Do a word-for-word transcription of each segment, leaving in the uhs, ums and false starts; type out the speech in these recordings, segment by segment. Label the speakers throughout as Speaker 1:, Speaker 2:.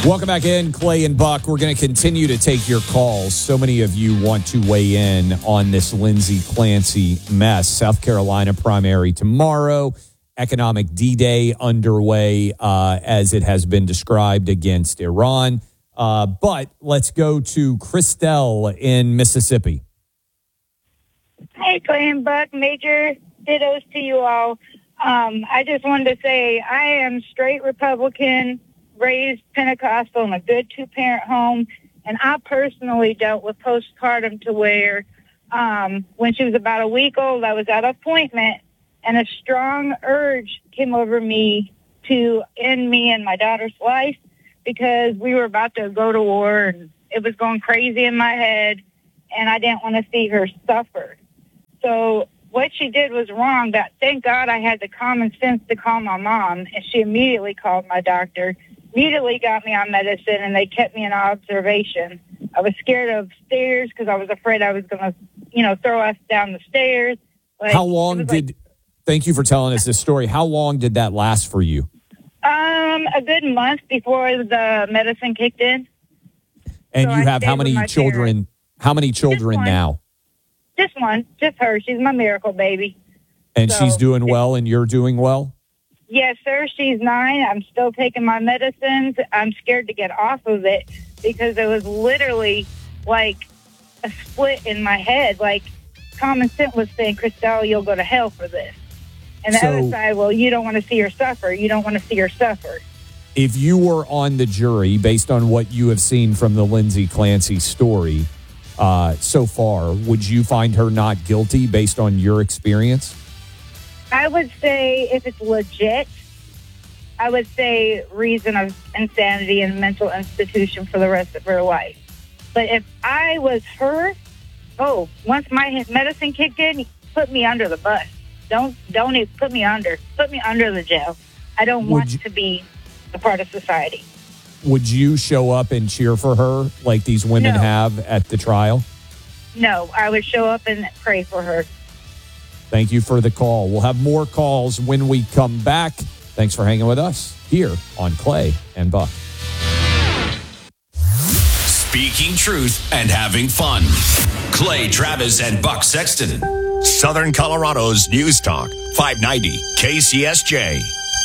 Speaker 1: Welcome back in, Clay and Buck. We're going to continue to take your calls. So many of you want to weigh in on this Lindsey Clancy mess. South Carolina primary tomorrow. Economic D-Day underway uh, as it has been described against Iran. Uh, but let's go to Christelle in Mississippi.
Speaker 2: Hey, Clay and Buck. Major dittos to you all. Um, I just wanted to say I am straight Republican, raised Pentecostal in a good two-parent home, and I personally dealt with postpartum to where um, when she was about a week old, I was at an appointment, and a strong urge came over me to end me and my daughter's life because we were about to go to war, and it was going crazy in my head, and I didn't want to see her suffer. So what she did was wrong, but thank God I had the common sense to call my mom, and she immediately called my doctor, immediately got me on medicine, and they kept me in observation. I was scared of stairs because I was afraid I was going to, you know, throw us down the stairs. Like,
Speaker 1: How long did, like, thank you for telling us this story. How long did that last for you?
Speaker 2: Um, a good month before the medicine kicked in.
Speaker 1: And
Speaker 2: so
Speaker 1: you
Speaker 2: I
Speaker 1: have how many children,
Speaker 2: parents.
Speaker 1: how many children now?
Speaker 2: Just one, just her. She's my miracle baby.
Speaker 1: And
Speaker 2: so,
Speaker 1: she's doing well and you're doing well?
Speaker 2: Yes, sir. She's nine. I'm still taking my medicines. I'm scared to get off of it because it was literally like a split in my head. Like common sense was saying, Christelle, you'll go to hell for this. And the
Speaker 1: so,
Speaker 2: other side, well, you don't want to see her suffer. You don't want to see her suffer.
Speaker 1: If you were on the jury, based on what you have seen from the Lindsey Clancy story uh, so far, would you find her not guilty based on your experience?
Speaker 2: I would say if it's legit, I would say reason of insanity and mental institution for the rest of her life. But if I was her, oh, once my medicine kicked in, put me under the bus. Don't don't even put me under. Put me under the jail. I don't
Speaker 1: Would
Speaker 2: want
Speaker 1: you,
Speaker 2: to be a part of society.
Speaker 1: Would you show up and cheer for her like these women
Speaker 2: No.
Speaker 1: have at the trial?
Speaker 2: No, I would show up and pray for her.
Speaker 1: Thank you for the call. We'll have more calls when we come back. Thanks for hanging with us here on Clay and Buck.
Speaker 3: Speaking truth and having fun. Clay Travis and Buck Sexton. Southern Colorado's News Talk, five ninety K C S J.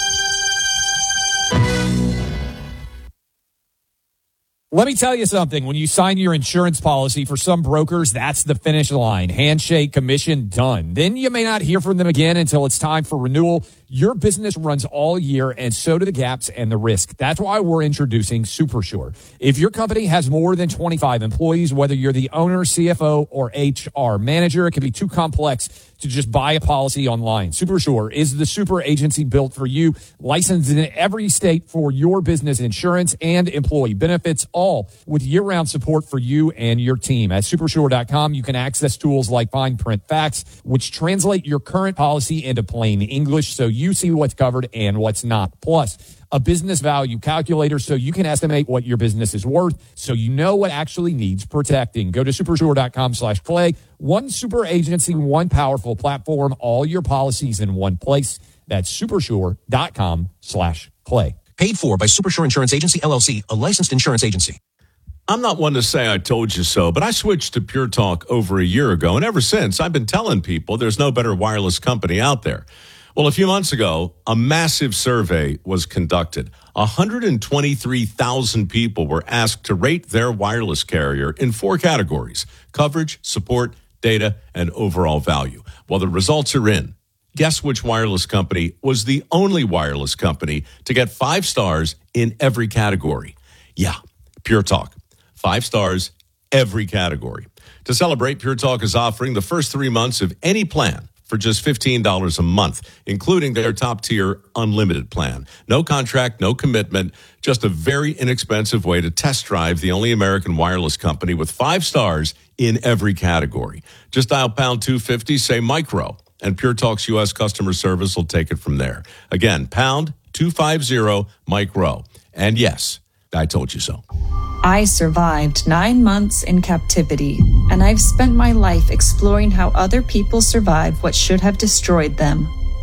Speaker 1: Let me tell you something. When you sign your insurance policy, for some brokers, that's the finish line. Handshake, commission, done. Then you may not hear from them again until it's time for renewal. Your business runs all year, and so do the gaps and the risk. That's why we're introducing SuperSure. If your company has more than twenty-five employees, whether you're the owner, C F O, or H R manager, it can be too complex to just buy a policy online. SuperSure is the super agency built for you, licensed in every state for your business insurance and employee benefits, all with year-round support for you and your team. At supersure dot com, you can access tools like fine print facts, which translate your current policy into plain English so you see what's covered and what's not. Plus, a business value calculator so you can estimate what your business is worth so you know what actually needs protecting. Go to supersure dot com slash clay. One super agency, one powerful platform, all your policies in one place. That's supersure dot com slash clay.
Speaker 4: Paid for by Supersure Insurance Agency, L L C, a licensed insurance agency.
Speaker 5: I'm not one to say I told you so, but I switched to Pure Talk over a year ago, and ever since, I've been telling people there's no better wireless company out there. Well, a few months ago, a massive survey was conducted. one hundred twenty-three thousand people were asked to rate their wireless carrier in four categories: coverage, support, data, and overall value. Well, the results are in. Guess which wireless company was the only wireless company to get five stars in every category? Yeah, Pure Talk. Five stars, every category. To celebrate, Pure Talk is offering the first three months of any plan for just fifteen dollars a month, including their top-tier unlimited plan. No contract, no commitment, just a very inexpensive way to test drive the only American wireless company with five stars in every category. Just dial pound two fifty, say micro, and Pure Talk's U S customer service will take it from there. Again, pound two fifty, micro. And yes, I told you so.
Speaker 6: I survived nine months in captivity, and I've spent my life exploring how other people survive what should have destroyed them.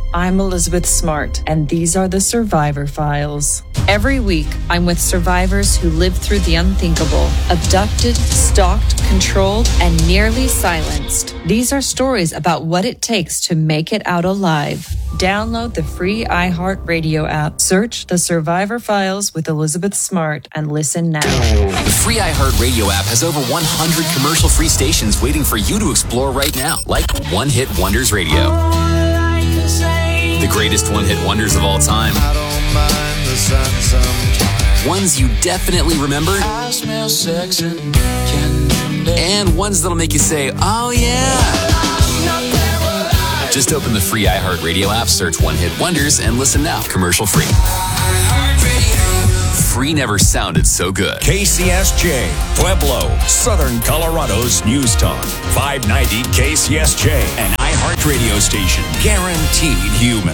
Speaker 6: I'm Elizabeth Smart, and these are the Survivor Files. Every week, I'm with survivors who lived through the unthinkable, abducted, stalked, controlled, and nearly silenced. These are stories about what it takes to make it out alive. Download the free iHeartRadio app. Search The Survivor Files with Elizabeth Smart and listen now.
Speaker 7: The free iHeartRadio app has over one hundred commercial-free stations waiting for you to explore right now, like One Hit Wonders Radio. The greatest one-hit wonders of all time.
Speaker 8: I don't mind the sun sometimes.
Speaker 7: Ones you definitely remember.
Speaker 8: I smell sex and candy.
Speaker 7: And ones that'll make you say, oh yeah. Just open the free iHeartRadio app, search One Hit Wonders, and listen now, commercial free. Free never sounded so good.
Speaker 3: K C S J, Pueblo, Southern Colorado's News Talk. five ninety K C S J, an iHeart radio station. Guaranteed human.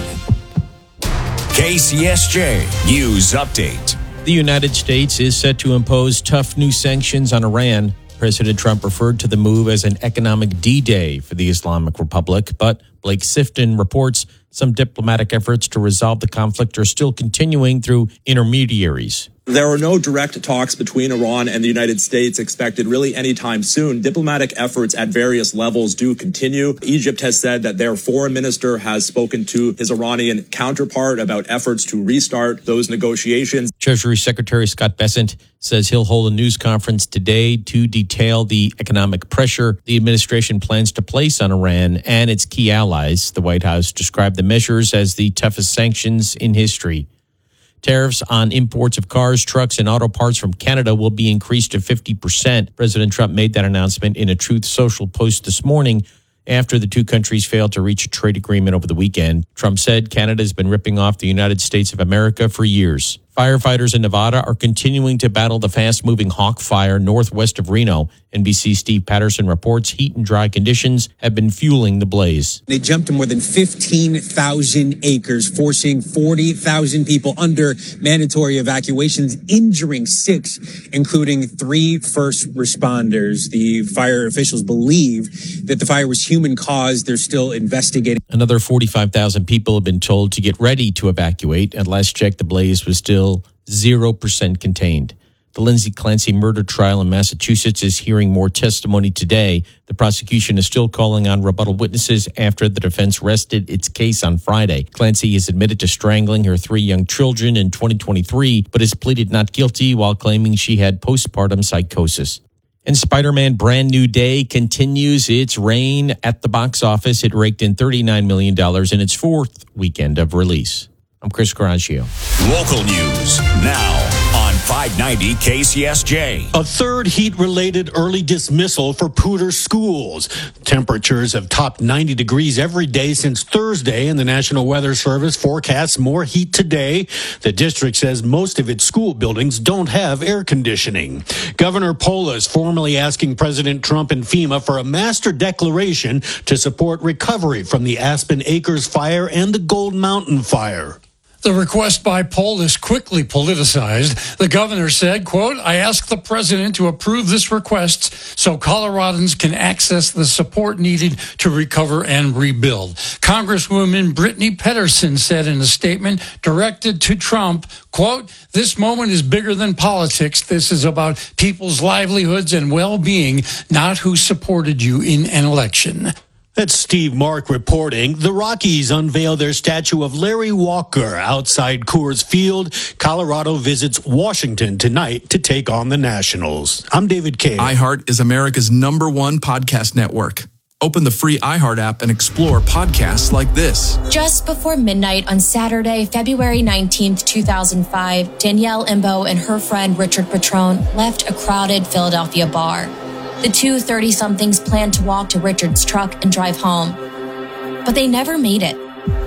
Speaker 3: K C S J News Update.
Speaker 9: The United States is set to impose tough new sanctions on Iran. President Trump referred to the move as an economic D-Day for the Islamic Republic, but Blake Sifton reports some diplomatic efforts to resolve the conflict are still continuing through intermediaries.
Speaker 10: There are no direct talks between Iran and the United States expected really anytime soon. Diplomatic efforts at various levels do continue. Egypt has said that their foreign minister has spoken to his Iranian counterpart about efforts to restart those negotiations.
Speaker 9: Treasury Secretary Scott Bessent says he'll hold a news conference today to detail the economic pressure the administration plans to place on Iran and its key allies. The White House described the measures as the toughest sanctions in history. Tariffs on imports of cars, trucks, and auto parts from Canada will be increased to fifty percent. President Trump made that announcement in a Truth Social post this morning after the two countries failed to reach a trade agreement over the weekend. Trump said Canada has been ripping off the United States of America for years. Firefighters in Nevada are continuing to battle the fast-moving Hawk Fire northwest of Reno. N B C's Steve Patterson reports heat and dry conditions have been fueling the blaze.
Speaker 11: They jumped to more than fifteen thousand acres, forcing forty thousand people under mandatory evacuations, injuring six, including three first responders. The fire officials believe that the fire was human-caused. They're still investigating.
Speaker 9: Another forty-five thousand people have been told to get ready to evacuate. At last check, the blaze was still zero percent contained. The Lindsay Clancy murder trial in Massachusetts is hearing more testimony today. The prosecution is still calling on rebuttal witnesses after the defense rested its case on Friday. Clancy has admitted to strangling her three young children in twenty twenty-three, but has pleaded not guilty while claiming she had postpartum psychosis. And Spider-Man Brand New Day continues its reign at the box office. It raked in thirty-nine million dollars in its fourth weekend of release. I'm Chris Caraccio.
Speaker 3: Local news now on five ninety K C S J.
Speaker 12: A third heat-related early dismissal for Poudre schools. Temperatures have topped ninety degrees every day since Thursday, and the National Weather Service forecasts more heat today. The district says most of its school buildings don't have air conditioning. Governor Polis formally asking President Trump and FEMA for a master declaration to support recovery from the Aspen Acres fire and the Gold Mountain fire.
Speaker 13: The request by Polis quickly politicized. The governor said, quote, I ask the president to approve this request so Coloradans can access the support needed to recover and rebuild. Congresswoman Brittany Pedersen said in a statement directed to Trump, quote, this moment is bigger than politics. This is about people's livelihoods and well-being, not who supported you in an election.
Speaker 12: That's Steve Mark reporting. The Rockies unveil their statue of Larry Walker outside Coors Field. Colorado visits Washington tonight to take on the Nationals. I'm David Cade.
Speaker 14: iHeart is America's number one podcast network. Open the free iHeart app and explore podcasts like this.
Speaker 15: Just before midnight on Saturday, February nineteenth, two thousand five, Danielle Imbo and her friend Richard Patrone left a crowded Philadelphia bar. The two thirty-somethings planned to walk to Richard's truck and drive home, but they never made it.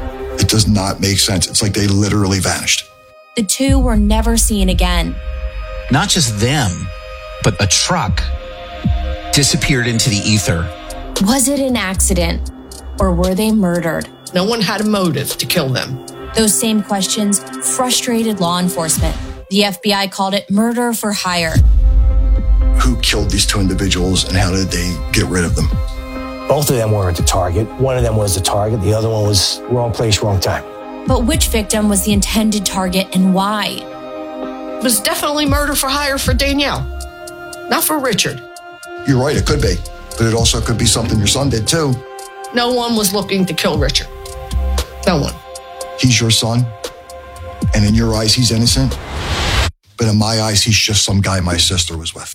Speaker 16: It does not make sense. It's like they literally vanished.
Speaker 15: The two were never seen again.
Speaker 17: Not just them, but a truck disappeared into the ether.
Speaker 15: Was it an accident, or were they murdered?
Speaker 18: No one had a motive to kill them.
Speaker 15: Those same questions frustrated law enforcement. The F B I called it murder for hire.
Speaker 16: Who killed these two individuals and how did they get rid of them?
Speaker 19: Both of them weren't the target. One of them was the target. The other one was wrong place, wrong time.
Speaker 15: But which victim was the intended target and why?
Speaker 18: It was definitely murder for hire for Danielle, not for Richard.
Speaker 16: You're right, it could be. But it also could be something your son did too.
Speaker 18: No one was looking to kill Richard. No one.
Speaker 16: He's your son. And in your eyes, he's innocent. But in my eyes, he's just some guy my sister was with.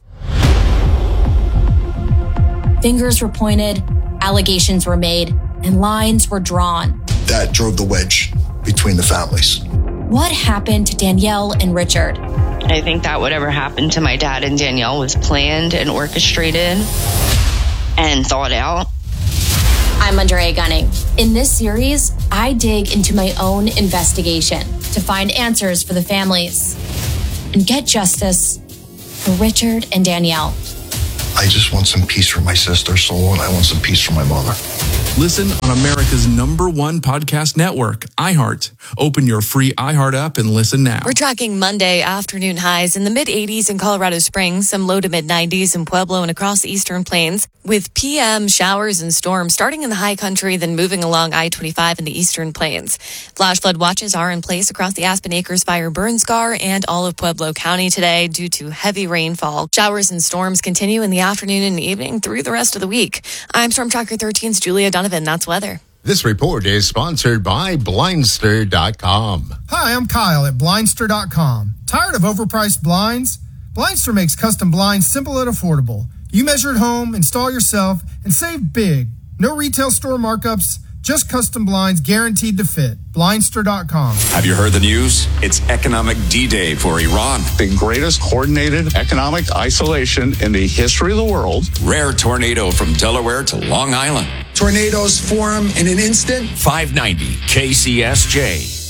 Speaker 15: Fingers were pointed, allegations were made, and lines were drawn.
Speaker 16: That drove the wedge between the families.
Speaker 15: What happened to Danielle and Richard?
Speaker 20: I think that whatever happened to my dad and Danielle was planned and orchestrated and thought out.
Speaker 15: I'm Andrea Gunning. In this series, I dig into my own investigation to find answers for the families and get justice for Richard and Danielle.
Speaker 16: I just want some peace for my sister's soul, and I want some peace for my mother.
Speaker 14: Listen on America's number one podcast network, iHeart. Open your free iHeart app and listen now.
Speaker 21: We're tracking Monday afternoon highs in the mid eighties in Colorado Springs, some low to mid nineties in Pueblo and across the eastern plains, with P M showers and storms starting in the high country, then moving along I twenty-five in the eastern plains. Flash flood watches are in place across the Aspen Acres fire burn scar and all of Pueblo County today due to heavy rainfall. Showers and storms continue in the afternoon and evening through the rest of the week. I'm Storm Tracker thirteen's Julia Donovan. That's weather.
Speaker 22: This report is sponsored by Blindster dot com.
Speaker 23: Hi, I'm Kyle at Blindster dot com. Tired of overpriced blinds? Blindster makes custom blinds simple and affordable. You measure at home, install yourself, and save big. No retail store markups, just custom blinds guaranteed to fit. Blindster dot com.
Speaker 3: Have you heard the news? It's economic D-Day for Iran.
Speaker 24: The greatest coordinated economic isolation in the history of the world.
Speaker 3: Rare tornado from Delaware to Long Island.
Speaker 25: Tornadoes form in an instant.
Speaker 3: five ninety K C S J.